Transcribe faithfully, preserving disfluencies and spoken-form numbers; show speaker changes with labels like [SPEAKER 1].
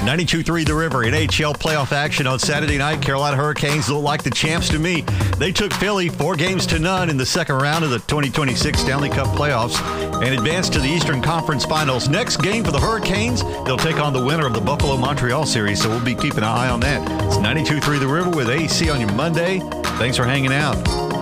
[SPEAKER 1] ninety-two three The River, N H L playoff action on Saturday night. Carolina Hurricanes look like the champs to me. They took Philly four games to none in the second round of the twenty twenty-six Stanley Cup playoffs and advanced to the Eastern Conference Finals. Next game for the Hurricanes, they'll take on the winner of the Buffalo-Montreal series, so we'll be keeping an eye on that. It's ninety-two three The River with A C on your Monday. Thanks for hanging out.